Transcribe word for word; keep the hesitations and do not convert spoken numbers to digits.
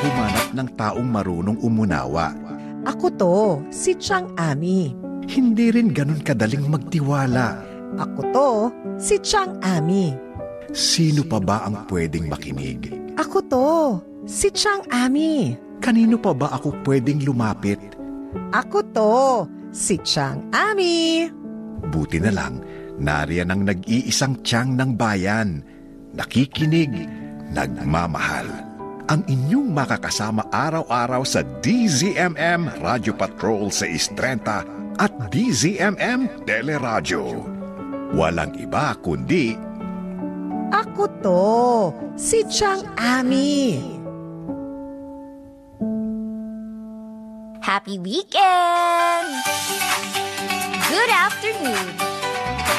humanap ng taong marunong umunawa. Ako to, si Chang Ami. Hindi rin ganun kadaling magtiwala. Ako to, si Chang Ami. Sino pa ba ang pwedeng makinig? Ako to, si Chang Ami. Kanino pa ba ako pwedeng lumapit? Ako to, si Chang Ami. Buti na lang, nariyan ang nag-iisang tiyang ng bayan. Nakikinig, nagmamahal. Ang inyong makakasama araw-araw sa D Z M M Radio Patrol sa Istrenta at D Z M M Teleradyo. Walang iba kundi... Ako to, si Chang Ami. Happy weekend! Good afternoon!